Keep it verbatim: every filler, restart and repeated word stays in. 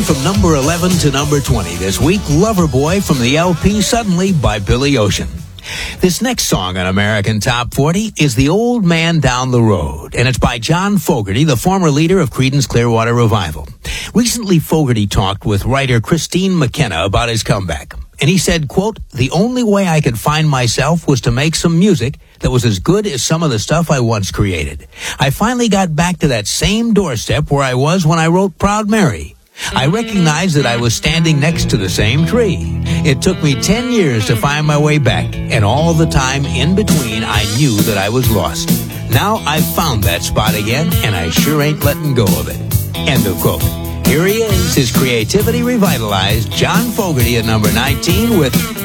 from number eleven to number twenty this week, Loverboy from the L P Suddenly by Billy Ocean. This next song on American Top forty is The Old Man Down the Road, and it's by John Fogerty, the former leader of Creedence Clearwater Revival. Recently, Fogerty talked with writer Christine McKenna about his comeback, and he said, quote, "The only way I could find myself was to make some music that was as good as some of the stuff I once created. I finally got back to that same doorstep where I was when I wrote Proud Mary. I recognized that I was standing next to the same tree. It took me ten years to find my way back, and all the time in between I knew that I was lost. Now I've found that spot again, and I sure ain't letting go of it." End of quote. Here he is, his creativity revitalized, John Fogerty at number nineteen with